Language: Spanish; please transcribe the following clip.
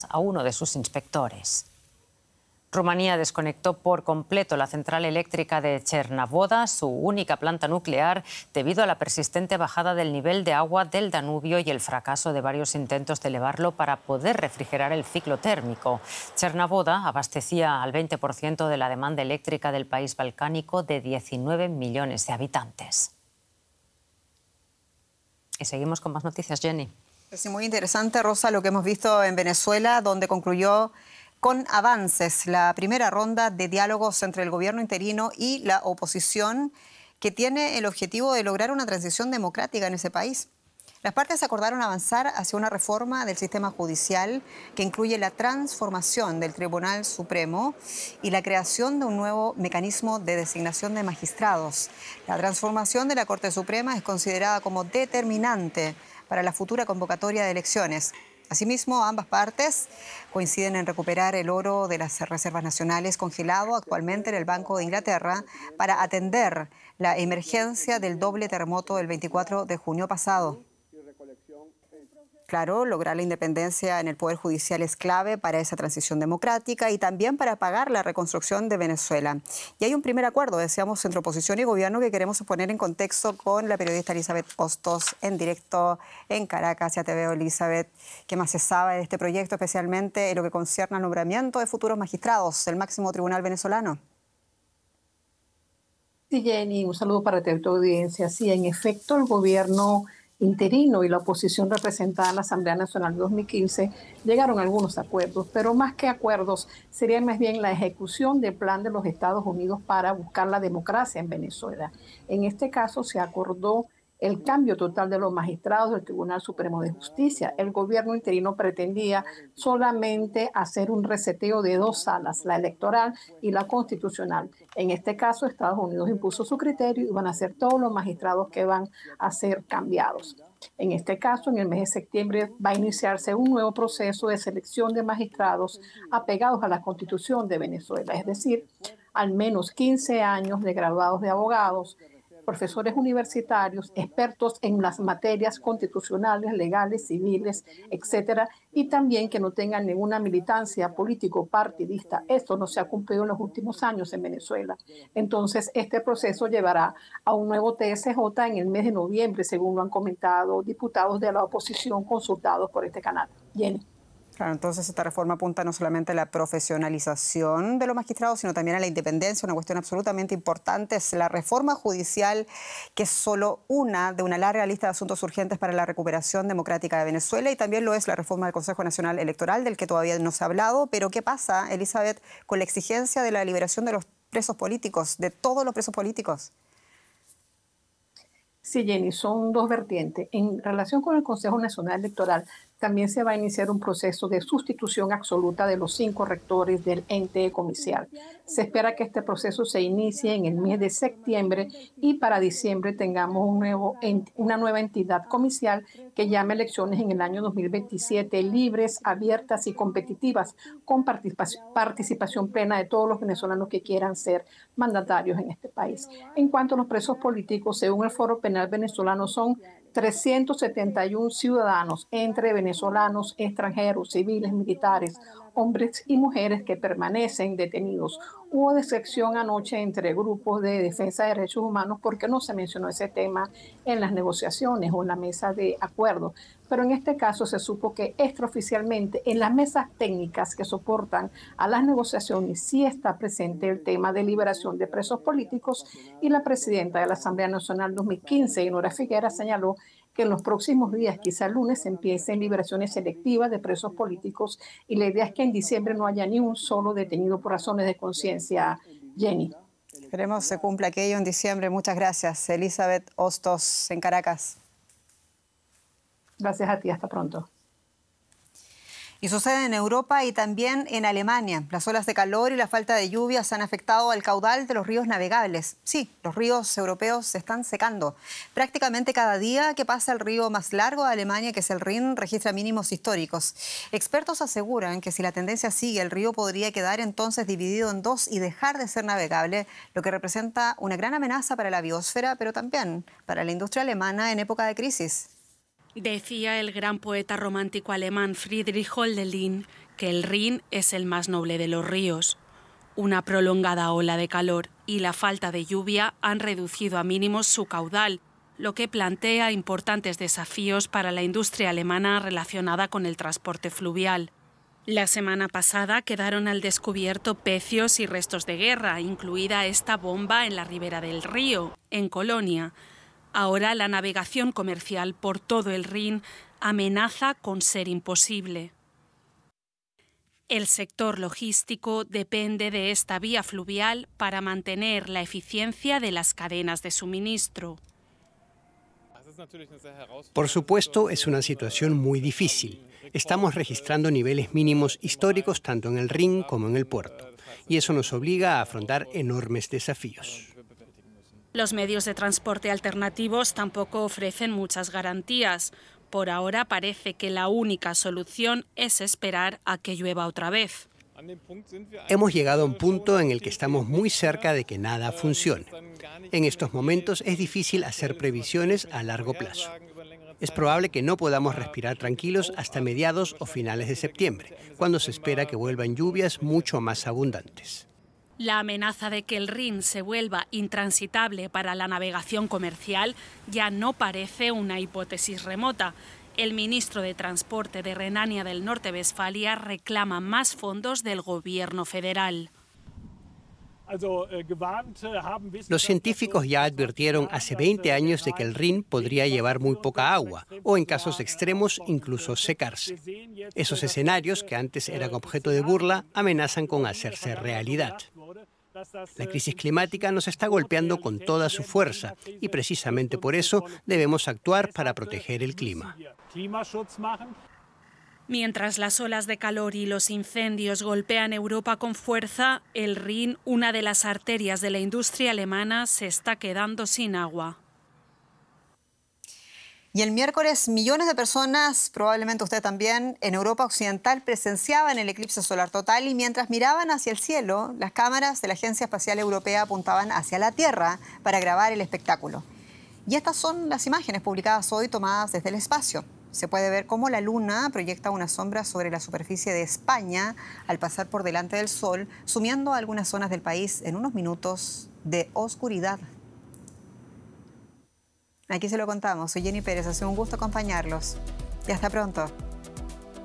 a uno de sus inspectores. Rumanía desconectó por completo la central eléctrica de Cernavodă, su única planta nuclear, debido a la persistente bajada del nivel de agua del Danubio y el fracaso de varios intentos de elevarlo para poder refrigerar el ciclo térmico. Cernavodă abastecía al 20% de la demanda eléctrica del país balcánico de 19 millones de habitantes. Y seguimos con más noticias, Jenny. Sí, muy interesante, Rosa, lo que hemos visto en Venezuela, donde concluyó con avances la primera ronda de diálogos entre el gobierno interino y la oposición, que tiene el objetivo de lograr una transición democrática en ese país. Las partes acordaron avanzar hacia una reforma del sistema judicial que incluye la transformación del Tribunal Supremo y la creación de un nuevo mecanismo de designación de magistrados. La transformación de la Corte Suprema es considerada como determinante para la futura convocatoria de elecciones. Asimismo, ambas partes coinciden en recuperar el oro de las reservas nacionales congelado actualmente en el Banco de Inglaterra para atender la emergencia del doble terremoto del 24 de junio pasado. Claro, lograr la independencia en el Poder Judicial es clave para esa transición democrática y también para pagar la reconstrucción de Venezuela. Y hay un primer acuerdo, decíamos, entre oposición y gobierno que queremos poner en contexto con la periodista Elizabeth Hostos en directo en Caracas. Ya te veo, Elizabeth. ¿Qué más se sabe de este proyecto, especialmente en lo que concierne al nombramiento de futuros magistrados del máximo tribunal venezolano? Sí, Jenny, un saludo para tu audiencia. Sí, en efecto, el gobierno interino y la oposición representada en la Asamblea Nacional de 2015 llegaron a algunos acuerdos, pero más que acuerdos sería más bien la ejecución del plan de los Estados Unidos para buscar la democracia en Venezuela. En este caso se acordó el cambio total de los magistrados del Tribunal Supremo de Justicia. El gobierno interino pretendía solamente hacer un reseteo de dos salas, la electoral y la constitucional. En este caso, Estados Unidos impuso su criterio y van a ser todos los magistrados que van a ser cambiados. En este caso, en el mes de septiembre va a iniciarse un nuevo proceso de selección de magistrados apegados a la Constitución de Venezuela, es decir, al menos 15 años de graduados de abogados, profesores universitarios, expertos en las materias constitucionales, legales, civiles, etcétera, y también que no tengan ninguna militancia político-partidista. Esto no se ha cumplido en los últimos años en Venezuela. Entonces, este proceso llevará a un nuevo TSJ en el mes de noviembre, según lo han comentado diputados de la oposición consultados por este canal. Jenny. Claro, entonces esta reforma apunta no solamente a la profesionalización de los magistrados, sino también a la independencia, una cuestión absolutamente importante. Es la reforma judicial, que es solo una de una larga lista de asuntos urgentes para la recuperación democrática de Venezuela, y también lo es la reforma del Consejo Nacional Electoral, del que todavía no se ha hablado. Pero ¿qué pasa, Elizabeth, con la exigencia de la liberación de los presos políticos, de todos los presos políticos? Sí, Jenny, son dos vertientes. En relación con el Consejo Nacional Electoral, también se va a iniciar un proceso de sustitución absoluta de los 5 rectores del ente comicial. Se espera que este proceso se inicie en el mes de septiembre y para diciembre tengamos una nueva entidad comicial que llame elecciones en el año 2027 libres, abiertas y competitivas, con participación plena de todos los venezolanos que quieran ser mandatarios en este país. En cuanto a los presos políticos, según el Foro Penal Venezolano, son 371 ciudadanos, entre venezolanos, extranjeros, civiles, militares, hombres y mujeres que permanecen detenidos. Hubo decepción anoche entre grupos de defensa de derechos humanos porque no se mencionó ese tema en las negociaciones o en la mesa de acuerdo. Pero en este caso se supo que extraoficialmente en las mesas técnicas que soportan a las negociaciones sí está presente el tema de liberación de presos políticos, y la presidenta de la Asamblea Nacional 2015, Nora Figuera, señaló que en los próximos días, quizá el lunes, empiecen liberaciones selectivas de presos políticos, y la idea es que en diciembre no haya ni un solo detenido por razones de conciencia. Jenny. Esperemos se cumpla aquello en diciembre. Muchas gracias, Elizabeth Hostos, en Caracas. Gracias a ti, hasta pronto. Y sucede en Europa y también en Alemania. Las olas de calor y la falta de lluvias han afectado al caudal de los ríos navegables. Sí, los ríos europeos se están secando. Prácticamente cada día que pasa el río más largo de Alemania, que es el Rin, registra mínimos históricos. Expertos aseguran que si la tendencia sigue, el río podría quedar entonces dividido en dos y dejar de ser navegable, lo que representa una gran amenaza para la biosfera, pero también para la industria alemana en época de crisis. Decía el gran poeta romántico alemán Friedrich Hölderlin que el Rin es el más noble de los ríos. Una prolongada ola de calor y la falta de lluvia han reducido a mínimos su caudal, lo que plantea importantes desafíos para la industria alemana relacionada con el transporte fluvial. La semana pasada quedaron al descubierto pecios y restos de guerra, incluida esta bomba en la ribera del río, en Colonia. Ahora la navegación comercial por todo el Rin amenaza con ser imposible. El sector logístico depende de esta vía fluvial para mantener la eficiencia de las cadenas de suministro. Por supuesto, es una situación muy difícil. Estamos registrando niveles mínimos históricos tanto en el Rin como en el puerto, y eso nos obliga a afrontar enormes desafíos. Los medios de transporte alternativos tampoco ofrecen muchas garantías. Por ahora parece que la única solución es esperar a que llueva otra vez. Hemos llegado a un punto en el que estamos muy cerca de que nada funcione. En estos momentos es difícil hacer previsiones a largo plazo. Es probable que no podamos respirar tranquilos hasta mediados o finales de septiembre, cuando se espera que vuelvan lluvias mucho más abundantes. La amenaza de que el Rin se vuelva intransitable para la navegación comercial ya no parece una hipótesis remota. El ministro de Transporte de Renania del Norte-Westfalia reclama más fondos del gobierno federal. Los científicos ya advirtieron hace 20 años de que el Rin podría llevar muy poca agua o, en casos extremos, incluso secarse. Esos escenarios, que antes eran objeto de burla, amenazan con hacerse realidad. La crisis climática nos está golpeando con toda su fuerza y precisamente por eso debemos actuar para proteger el clima. Mientras las olas de calor y los incendios golpean Europa con fuerza, el Rin, una de las arterias de la industria alemana, se está quedando sin agua. Y el miércoles millones de personas, probablemente usted también, en Europa Occidental presenciaban el eclipse solar total y mientras miraban hacia el cielo, las cámaras de la Agencia Espacial Europea apuntaban hacia la Tierra para grabar el espectáculo. Y estas son las imágenes publicadas hoy tomadas desde el espacio. Se puede ver cómo la Luna proyecta una sombra sobre la superficie de España al pasar por delante del Sol, sumiendo algunas zonas del país en unos minutos de oscuridad. Aquí se lo contamos. Soy Jenny Pérez. Ha sido un gusto acompañarlos. Y hasta pronto.